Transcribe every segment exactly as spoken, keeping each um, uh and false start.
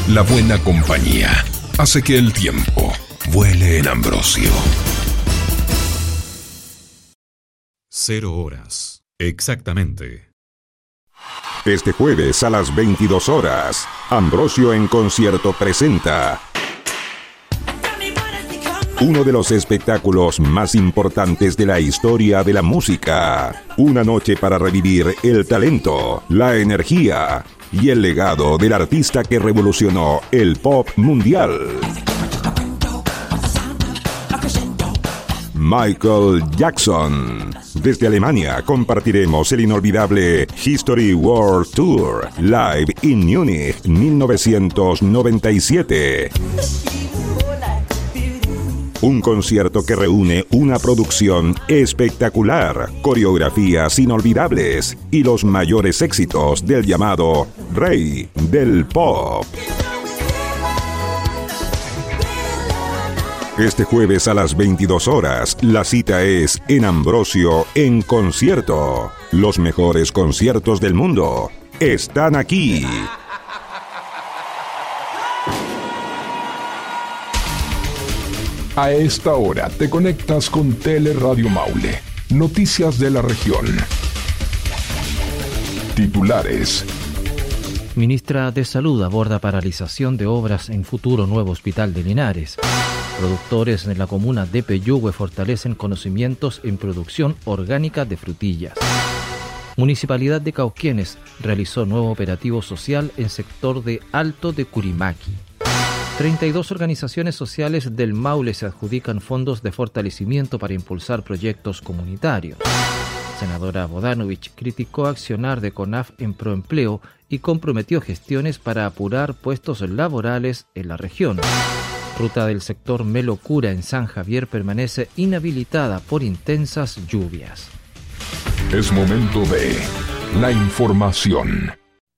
La buena compañía hace que el tiempo vuele en Ambrosio. Cero horas, exactamente. Este jueves a las veintidós horas, Ambrosio en concierto presenta uno de los espectáculos más importantes de la historia de la música. Una noche para revivir el talento, la energía y el legado del artista que revolucionó el pop mundial. Michael Jackson. Desde Alemania compartiremos el inolvidable History World Tour Live in Munich mil novecientos noventa y siete. Un concierto que reúne una producción espectacular, coreografías inolvidables y los mayores éxitos del llamado Rey del Pop. Este jueves a las veintidós horas, la cita es en Ambrosio en concierto. Los mejores conciertos del mundo están aquí. A esta hora te conectas con Teleradio Maule. Noticias de la región. Titulares. Ministra de Salud aborda paralización de obras en futuro nuevo hospital de Linares. Productores en la comuna de Peyúgue fortalecen conocimientos en producción orgánica de frutillas. Municipalidad de Cauquenes realizó nuevo operativo social en sector de Alto de Curimaqui. treinta y dos organizaciones sociales del Maule se adjudican fondos de fortalecimiento para impulsar proyectos comunitarios. Senadora Bodanovich criticó accionar de CONAF en proempleo y comprometió gestiones para apurar puestos laborales en la región. Ruta del sector Melocura en San Javier permanece inhabilitada por intensas lluvias. Es momento de la información.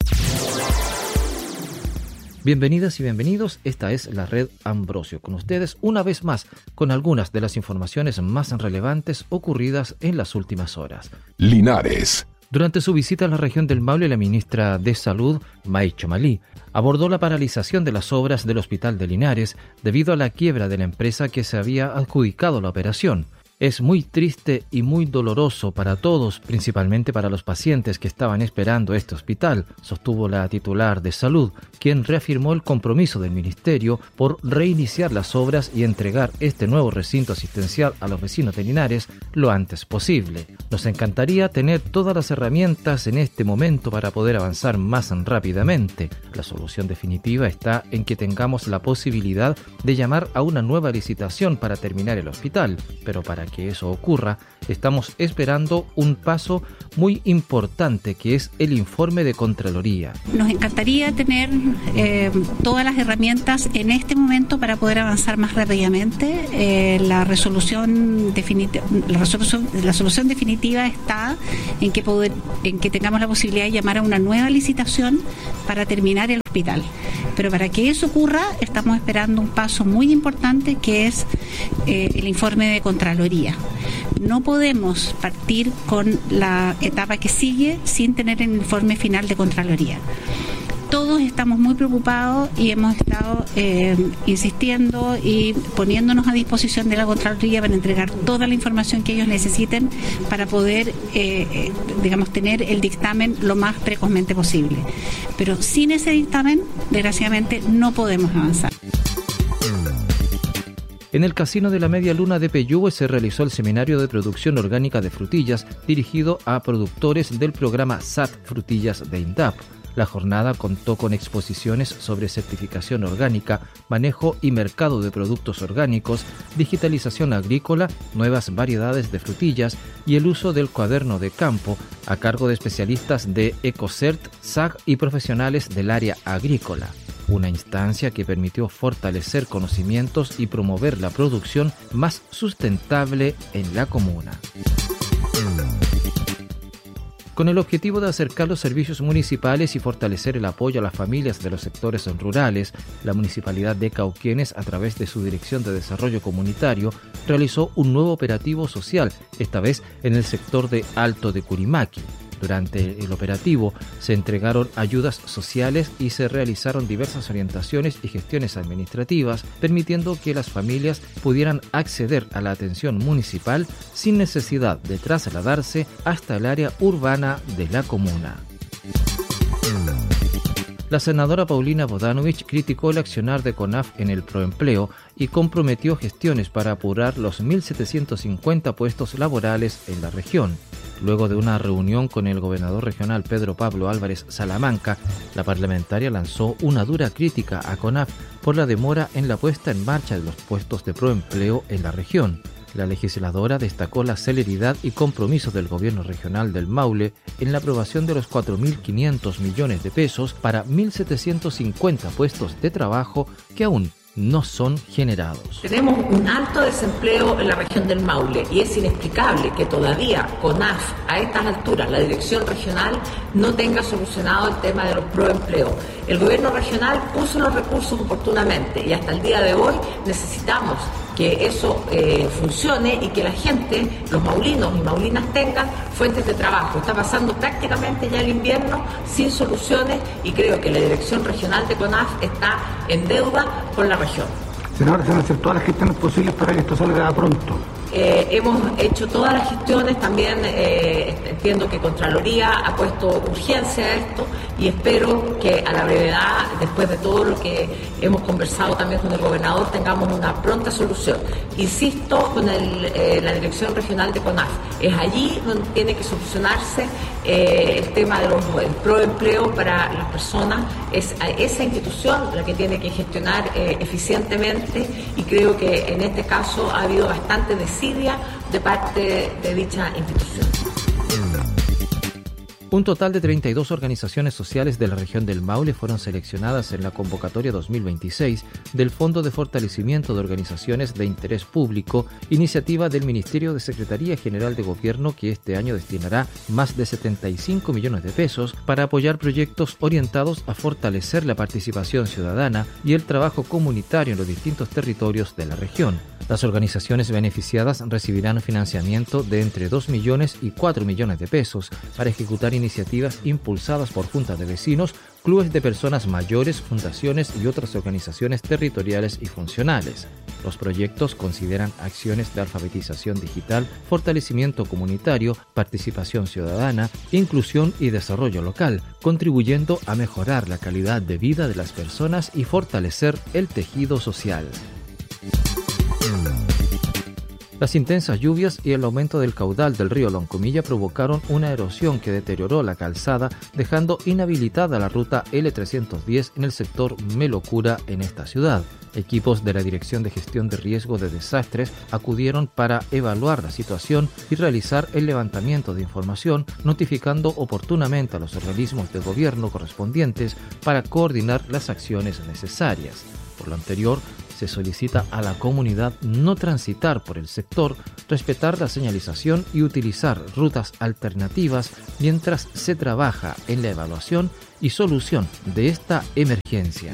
Bienvenidas y bienvenidos, esta es la Red Ambrosio, con ustedes una vez más con algunas de las informaciones más relevantes ocurridas en las últimas horas. Linares. Durante su visita a la región del Maule, la ministra de Salud, May Chomalí, abordó la paralización de las obras del Hospital de Linares debido a la quiebra de la empresa que se había adjudicado la operación. Es muy triste y muy doloroso para todos, principalmente para los pacientes que estaban esperando este hospital, sostuvo la titular de Salud, quien reafirmó el compromiso del Ministerio por reiniciar las obras y entregar este nuevo recinto asistencial a los vecinos de Linares lo antes posible. Nos encantaría tener todas las herramientas en este momento para poder avanzar más rápidamente. La solución definitiva está en que tengamos la posibilidad de llamar a una nueva licitación para terminar el hospital, pero para que eso ocurra, estamos esperando un paso muy importante, que es el informe de Contraloría. Nos encantaría tener eh, todas las herramientas en este momento para poder avanzar más rápidamente. Eh, la resolución definitiva, la resolución, la solución definitiva está en que poder, en que tengamos la posibilidad de llamar a una nueva licitación para terminar el hospital. Pero para que eso ocurra, estamos esperando un paso muy importante, que es eh, el informe de Contraloría. No podemos partir con la etapa que sigue sin tener el informe final de Contraloría. Todos estamos muy preocupados y hemos estado eh, insistiendo y poniéndonos a disposición de la Contraloría para entregar toda la información que ellos necesiten para poder, eh, digamos, tener el dictamen lo más precozmente posible. Pero sin ese dictamen, desgraciadamente, no podemos avanzar. En el Casino de la Media Luna de Peyúgue se realizó el Seminario de Producción Orgánica de Frutillas dirigido a productores del programa S A T Frutillas de INDAP. La jornada contó con exposiciones sobre certificación orgánica, manejo y mercado de productos orgánicos, digitalización agrícola, nuevas variedades de frutillas y el uso del cuaderno de campo a cargo de especialistas de EcoCert, S A G y profesionales del área agrícola. Una instancia que permitió fortalecer conocimientos y promover la producción más sustentable en la comuna. Con el objetivo de acercar los servicios municipales y fortalecer el apoyo a las familias de los sectores rurales, la Municipalidad de Cauquenes, a través de su Dirección de Desarrollo Comunitario, realizó un nuevo operativo social, esta vez en el sector de Alto de Curimaqui. Durante el operativo se entregaron ayudas sociales y se realizaron diversas orientaciones y gestiones administrativas, permitiendo que las familias pudieran acceder a la atención municipal sin necesidad de trasladarse hasta el área urbana de la comuna. La senadora Paulina Bodanovich criticó el accionar de CONAF en el proempleo y comprometió gestiones para apurar los mil setecientos cincuenta puestos laborales en la región. Luego de una reunión con el gobernador regional Pedro Pablo Álvarez Salamanca, la parlamentaria lanzó una dura crítica a CONAF por la demora en la puesta en marcha de los puestos de proempleo en la región. La legisladora destacó la celeridad y compromiso del gobierno regional del Maule en la aprobación de los cuatro mil quinientos millones de pesos para mil setecientos cincuenta puestos de trabajo que aún no son generados. Tenemos un alto desempleo en la región del Maule y es inexplicable que todavía CONAF, a estas alturas, la dirección regional, no tenga solucionado el tema de los proempleos. El gobierno regional puso los recursos oportunamente y hasta el día de hoy necesitamos que eso eh, funcione y que la gente, los maulinos y maulinas tengan fuentes de trabajo. Está pasando prácticamente ya el invierno sin soluciones y creo que la dirección regional de CONAF está en deuda con la región. Senadora, se van a hacer todas las gestiones posibles para que esto salga pronto. Eh, hemos hecho todas las gestiones, también eh, entiendo que Contraloría ha puesto urgencia a esto y espero que a la brevedad, después de todo lo que hemos conversado también con el gobernador, tengamos una pronta solución. Insisto con el, eh, la dirección regional de CONAF, es allí donde tiene que solucionarse eh, el tema de los el proempleo para las personas, es a esa institución la que tiene que gestionar eh, eficientemente y creo que en este caso ha habido bastante desidia de parte de dicha institución. Un total de treinta y dos organizaciones sociales de la región del Maule fueron seleccionadas en la convocatoria dos mil veintiséis del Fondo de Fortalecimiento de Organizaciones de Interés Público, iniciativa del Ministerio de Secretaría General de Gobierno, que este año destinará más de setenta y cinco millones de pesos para apoyar proyectos orientados a fortalecer la participación ciudadana y el trabajo comunitario en los distintos territorios de la región. Las organizaciones beneficiadas recibirán financiamiento de entre dos millones y cuatro millones de pesos para ejecutar iniciativas impulsadas por juntas de vecinos, clubes de personas mayores, fundaciones y otras organizaciones territoriales y funcionales. Los proyectos consideran acciones de alfabetización digital, fortalecimiento comunitario, participación ciudadana, inclusión y desarrollo local, contribuyendo a mejorar la calidad de vida de las personas y fortalecer el tejido social. Las intensas lluvias y el aumento del caudal del río Loncomilla provocaron una erosión que deterioró la calzada, dejando inhabilitada la ruta L trescientos diez en el sector Melocura en esta ciudad. Equipos de la Dirección de Gestión de Riesgo de Desastres acudieron para evaluar la situación y realizar el levantamiento de información, notificando oportunamente a los organismos de gobierno correspondientes para coordinar las acciones necesarias. Por lo anterior, se solicita a la comunidad no transitar por el sector, respetar la señalización y utilizar rutas alternativas mientras se trabaja en la evaluación y solución de esta emergencia.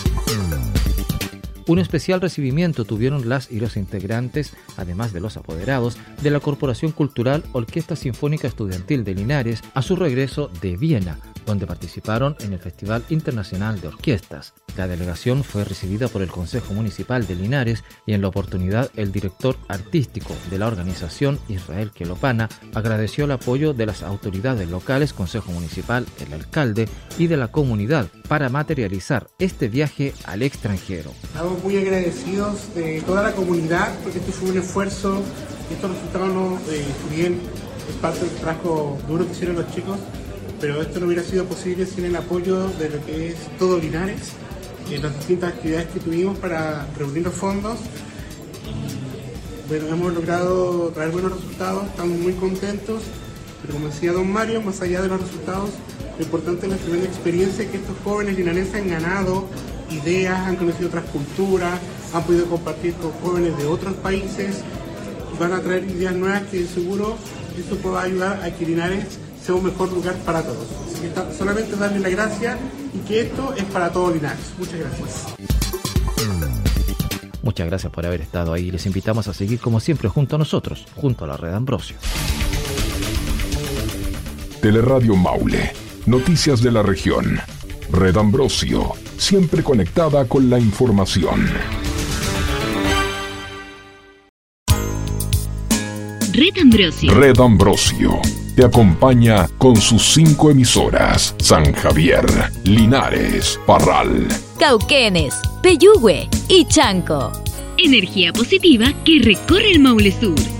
Un especial recibimiento tuvieron las y los integrantes, además de los apoderados, de la Corporación Cultural Orquesta Sinfónica Estudiantil de Linares a su regreso de Viena, donde participaron en el Festival Internacional de Orquestas. La delegación fue recibida por el Consejo Municipal de Linares y en la oportunidad el director artístico de la organización, Israel Quelopana, agradeció el apoyo de las autoridades locales, Consejo Municipal, el alcalde y de la comunidad para materializar este viaje al extranjero. Estamos muy agradecidos de toda la comunidad porque este fue un esfuerzo y estos resultados no, eh, si bien es parte del trabajo duro que hicieron los chicos, pero esto no hubiera sido posible sin el apoyo de lo que es todo Linares, en las distintas actividades que tuvimos para reunir los fondos. Y, bueno, hemos logrado traer buenos resultados, estamos muy contentos, pero como decía don Mario, más allá de los resultados, lo importante es la tremenda experiencia que estos jóvenes linarenses han ganado, ideas, han conocido otras culturas, han podido compartir con jóvenes de otros países y van a traer ideas nuevas que seguro esto pueda ayudar a que Linares sea un mejor lugar para todos. Así que solamente darles la gracia y que esto es para todos Linares. Muchas gracias. Muchas gracias por haber estado ahí. Les invitamos a seguir como siempre junto a nosotros, junto a la Red Ambrosio. Teleradio Maule, noticias de la región. Red Ambrosio, siempre conectada con la información. Red Ambrosio. Red Ambrosio te acompaña con sus cinco emisoras: San Javier, Linares, Parral, Cauquenes, Peyúgue y Chanco. Energía positiva que recorre el Maule Sur.